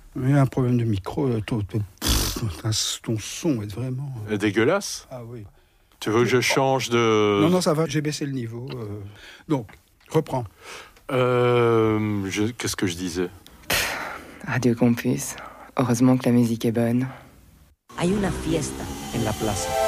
Il y a un problème de micro, ton son est vraiment... Dégueulasse. Ah oui. Tu veux que je change de... Non, ça va, j'ai baissé le niveau. Donc, reprends. Qu'est-ce que je disais? Radio Campus. Heureusement que la musique est bonne. Hay una fiesta en la plaza.